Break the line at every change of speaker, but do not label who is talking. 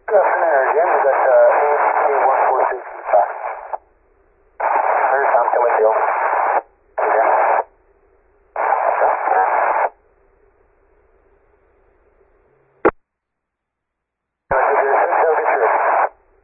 Good afternoon, Jim. We got AMC 146 Fox. Here's Tom, can we deal?